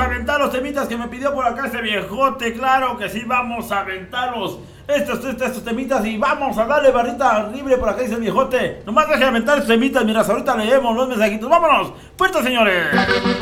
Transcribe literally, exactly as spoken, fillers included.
a aventar los temitas que me pidió por acá este viejote. Claro que sí, vamos a aventarlos. Estos, estos, estos temitas y vamos a darle barrita libre por acá, dice el viejote. Nomás deje de aventar estos temitas mientras ahorita leemos los mensajitos. ¡Vámonos! ¡Puerta, señores!